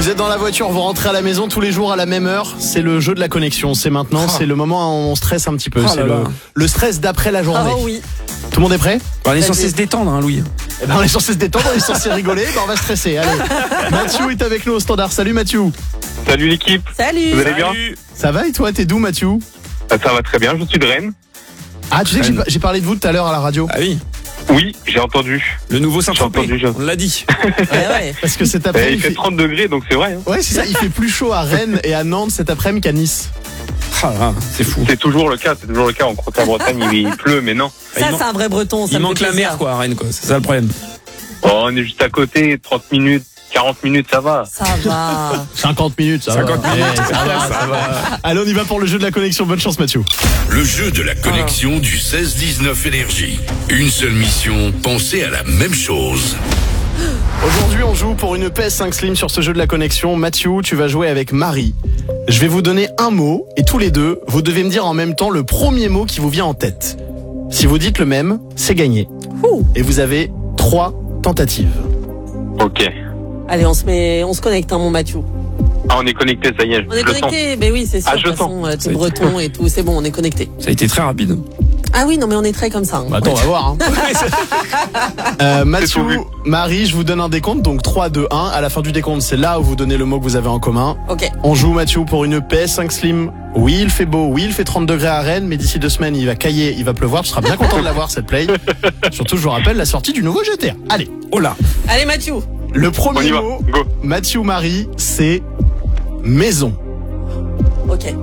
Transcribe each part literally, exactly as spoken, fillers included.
Vous êtes dans la voiture, vous rentrez à la maison tous les jours à la même heure. C'est le jeu de la connexion. C'est maintenant, oh. c'est le moment où on stresse un petit peu. Oh c'est le, le stress d'après la journée. Oh oui. Tout le monde est prêt? On est censé se détendre, hein, Louis. Eh ben, on est censé se détendre, on est censé rigoler. Ben, on va stresser. Allez. Mathieu est avec nous au standard. Salut Mathieu. Salut l'équipe. Salut. Vous allez bien? Ça va et toi? T'es d'où Mathieu? Ça va très bien, je suis de Rennes. Ah, tu sais que j'ai, j'ai parlé de vous tout à l'heure à la radio. Ah oui. Oui, j'ai entendu. Le nouveau Saint-Tropez, je... on l'a dit. Ouais, ouais. Parce que cet après-midi. Il, il fait trente degrés, donc c'est vrai. Hein. Ouais, c'est ça. Il fait plus chaud à Rennes et à Nantes cet après-midi qu'à Nice. Ah là, c'est fou. C'est toujours le cas, c'est toujours le cas. En Bretagne, il, il pleut, mais non. Ça, c'est un vrai breton. Ça il manque la mer, quoi, à Rennes, quoi. C'est ça le problème. Oh, on est juste à côté, trente minutes. quarante minutes, ça va. Ça va. cinquante minutes, ça cinquante va. minutes, Ouais, ça va, ça va. Allez, on y va pour le jeu de la connexion. Bonne chance, Mathieu. Le jeu de la connexion du seize dix-neuf Énergie. Une seule mission, penser à la même chose. Aujourd'hui, on joue pour une P S cinq Slim sur ce jeu de la connexion. Mathieu, tu vas jouer avec Marie. Je vais vous donner un mot et tous les deux, vous devez me dire en même temps le premier mot qui vous vient en tête. Si vous dites le même, c'est gagné. Ouh. Et vous avez trois tentatives. Ok. Allez, on se met, on se connecte, hein, mon Mathieu. Ah, on est connecté, ça y est. On est connecté, mais oui, c'est sûr. Ah, de toute façon, euh, t'es breton et tout, c'est bon, on est connecté. Ça a été très rapide. Ah oui, non, mais on est très comme ça. Hein. Bah attends, on va voir. Hein. euh, Mathieu, tout vu. Marie, je vous donne un décompte, donc trois, deux, un. À la fin du décompte, c'est là où vous donnez le mot que vous avez en commun. Ok. On joue, Mathieu, pour une P S cinq Slim. Oui, il fait beau, oui, il fait trente degrés à Rennes, mais d'ici deux semaines, il va cailler, il va pleuvoir. Tu seras bien content de l'avoir, cette play. Surtout, je vous rappelle la sortie du nouveau G T A. Allez. Oh là. Allez, Mathieu. Le On premier y va, mot, go. Mathieu, Marie, c'est maison. Ok.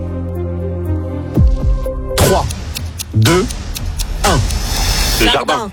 trois, deux, un. Le jardin.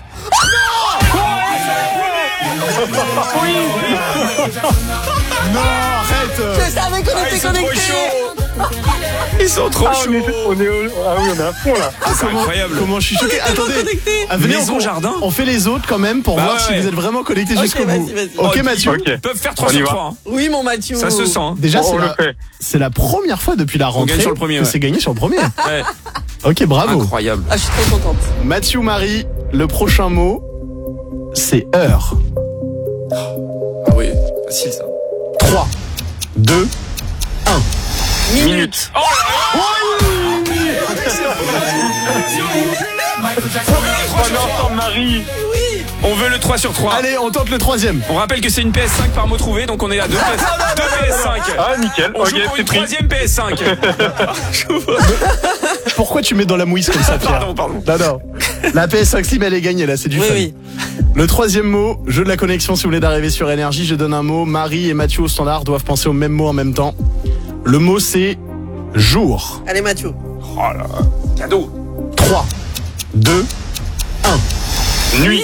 Non, arrête. Je savais qu'on Ah, était ils sont trop connectés. Ils sont trop Ah, chauds. on est, on est, au- ah oui, on est à fond là. C'est incroyable. Comment je suis choqué. Attendez. Ah, venez, Maison, on, jardin. on fait les autres quand même pour Bah voir ouais, si ouais. vous êtes vraiment connectés Ok, jusqu'au vas-y, bout. vas-y. Ok, Oh, Mathieu. Ok. Ils peuvent faire trois On y sur va. trois. hein. Oui, mon Mathieu. Ça se sent. hein. Déjà, On c'est le la, fait. c'est la première fois depuis la rentrée gagne sur le premier, que ouais. c'est gagné sur le premier. Ouais. Ok, bravo. Incroyable. Ah, je suis trop contente. Mathieu, Marie, le prochain mot, c'est heure. Ah oui, facile ça. trois, deux, un. Minutes. Oh Oh non, Marie. On veut le trois sur trois. Allez, on tente le troisième. On rappelle que c'est une P S cinq par mot trouvé, donc on est à deux P S cinq. Ah, nickel. On Ok, joue pour c'est une pris. troisième P S cinq. Pourquoi tu mets dans la mouise comme ça, Pierre? Pardon, pardon. Non, non. La P S cinq Slim, elle est gagnée, là, c'est du Oui, fun. oui. Le troisième mot, jeu de la connexion, si vous voulez d'arriver sur Énergie, je donne un mot. Marie et Mathieu au standard doivent penser au même mot en même temps. Le mot, c'est jour. Allez, Mathieu. Oh là. Cadeau. trois, deux, un. Nuit.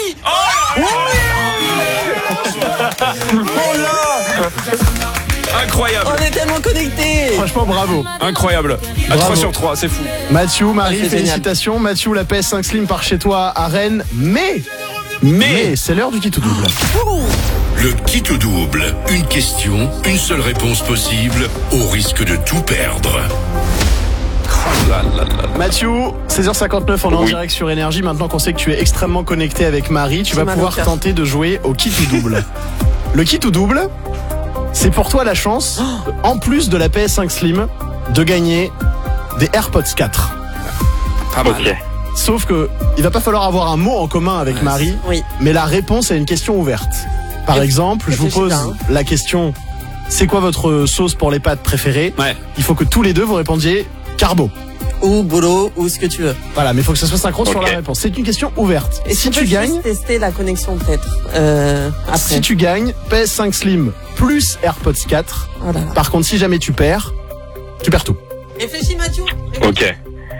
Incroyable. On est tellement connectés. Franchement, bravo. Incroyable. À Bravo. trois sur trois, c'est fou. Mathieu, Marie, Ah, c'est félicitations. Mathieu, la P S cinq Slim part chez toi à Rennes. Mais, Mais, mais c'est l'heure du kit ou double. Le kit ou double. Une question, une seule réponse possible, au risque de tout perdre. Oh là là là. Mathieu, seize heures cinquante-neuf, on est en Oui. direct sur Énergie. Maintenant qu'on sait que tu es extrêmement connecté avec Marie, tu J'ai vas mal au pouvoir cœur. tenter de jouer au kit ou double. Le kit ou double, c'est pour toi la chance, en plus de la P S cinq Slim, de gagner des AirPods quatre. Pas mal. Ok. Sauf que il va pas falloir avoir un mot en commun avec Ouais, Marie, Oui. mais la réponse est une question ouverte. Par Réf- exemple, je vous réfléchis pose bien, hein. la question, c'est quoi votre sauce pour les pâtes préférée? Ouais. Il faut que tous les deux vous répondiez carbo. Ou boulot, ou ce que tu veux. Voilà, mais il faut que ça soit synchrone sur Ok. la réponse. C'est une question ouverte. Et si on tu peut gagnes, juste tester la connexion peut-être. Euh, après. si tu gagnes, P S cinq Slim plus AirPods quatre. Oh là là. Par contre, si jamais tu perds, tu perds tout. Réfléchis, Mathieu. Ok.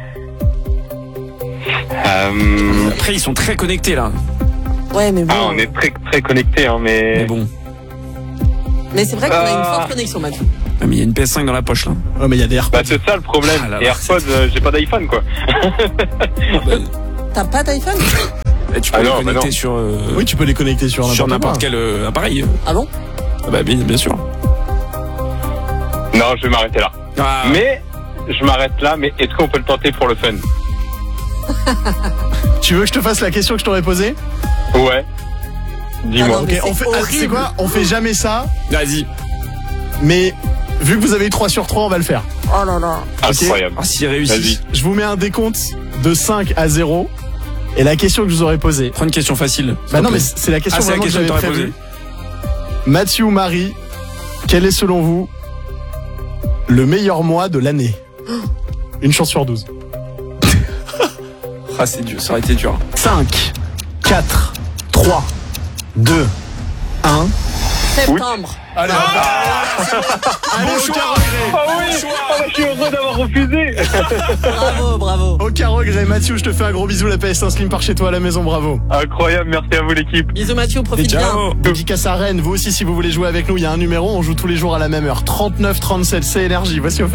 Euh... Après, ils sont très connectés là. Ouais, mais bon. Ah, on est très très connectés, hein, mais. Mais bon. Mais c'est vrai qu'on a une Ah. forte connexion, Mathieu. Ah, mais il y a une P S cinq dans la poche là. Ouais, mais il y a des AirPods. Bah, c'est ça le problème. Ah, la Et vache. AirPods, euh, j'ai pas d'iPhone quoi. Ah, bah, T'as pas d'iPhone? eh, tu peux Ah les non, bah connecter non. sur, euh, Oui, tu peux les connecter sur n'importe sur n'importe quoi. quel euh, appareil. Ah bon? Ah bah bien, bien sûr. Non, je vais m'arrêter là. Ah, Mais je m'arrête là. Mais est-ce qu'on peut le tenter pour le fun? Tu veux que je te fasse la question que je t'aurais posée? Ouais. Dis-moi. Ah non, mais Ok, on c'est fait, ah, tu sais horrible. quoi? On fait jamais ça. Vas-y. Mais vu que vous avez eu trois sur trois, on va le faire. Oh là là. Incroyable. Ah, s'il réussit. Vas-y. Je vous mets un décompte de cinq à zéro. Et la question que je vous aurais posée. Prends une question facile. s'il Bah te non, plaît. mais c'est la question Ah, c'est la vraiment que question que j'avais t'aurais prévue. posée. Mathieu ou Marie, quel est selon vous le meilleur mois de l'année? Une chance sur douze. Ah, c'est dur, ça aurait été dur. cinq, quatre, trois, deux, un. Septembre. Allez, Allez, aucun regret. Ah oui, ah bah, je suis heureux d'avoir refusé. Bravo, bravo. Aucun regret. Mathieu, je te fais un gros bisou. La P S un Slim par chez toi à la maison. Bravo. Incroyable, merci à vous l'équipe. Bisous Mathieu, profite bien. Ciao. Dédicace à Rennes. Vous aussi, si vous voulez jouer avec nous, il y a un numéro. On joue tous les jours à la même heure. trente-neuf trente-sept, c'est énergie. Voici au